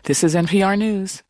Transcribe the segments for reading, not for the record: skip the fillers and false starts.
This is NPR News.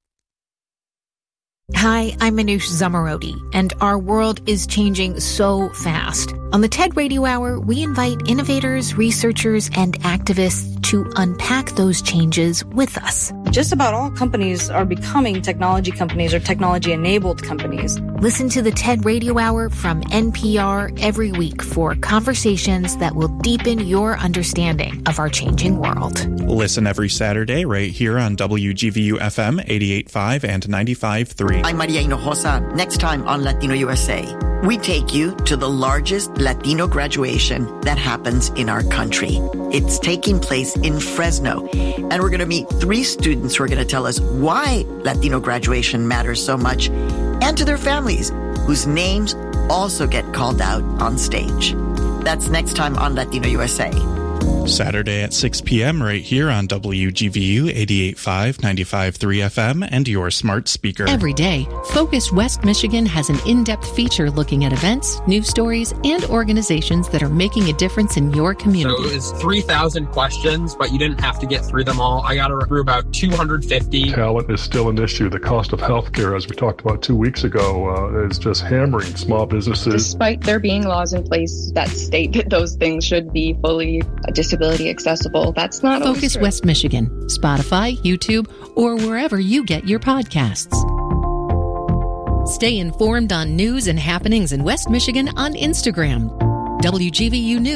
Hi, I'm Manoush Zomorodi, and our world is changing so fast. On the TED Radio Hour, we invite innovators, researchers, and activists to unpack those changes with us. Just about all companies are becoming technology companies or technology-enabled companies. Listen to the TED Radio Hour from NPR every week for conversations that will deepen your understanding of our changing world. Listen every Saturday right here on WGVU-FM 88.5 and 95.3. I'm Maria Hinojosa. Next time on Latino USA, we take you to the largest Latino graduation that happens in our country. It's taking place in Fresno, and we're going to meet 3 students who are going to tell us why Latino graduation matters so much, and to their families, whose names also get called out on stage. That's next time on Latino USA. Saturday at 6 p.m. right here on WGVU 88.5, 95.3 FM and your smart speaker. Every day, Focus West Michigan has an in-depth feature looking at events, news stories, and organizations that are making a difference in your community. So it was 3,000 questions, but you didn't have to get through them all. I got through about 250. Talent is still an issue. The cost of healthcare, as we talked about 2 weeks ago, is just hammering small businesses. Despite there being laws in place that state that those things should be fully disability accessible, that's not Focus West Michigan, Spotify, YouTube, or wherever you get your podcasts. Stay informed on news and happenings in West Michigan on Instagram. WGVU News.